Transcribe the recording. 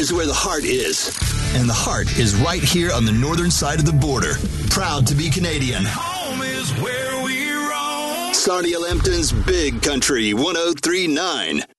is where the heart is. And the heart is right here on the northern side of the border. Proud to be Canadian. Home is where we roam. Sarnia Lambton's Big Country 103.9.